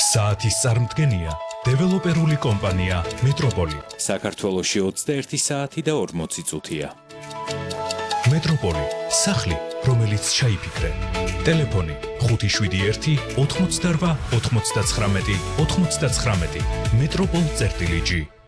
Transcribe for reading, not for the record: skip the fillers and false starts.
საათის წარმდგენია დეველოპერული კომპანია მეტროპოლი. საქართველოში 21 საათი და 40 წუთია. მეტროპოლი, სახლი, რომელიც ჩაიფიქრე. ტელეფონი 571 88 99 99. მეტროპოლ.gi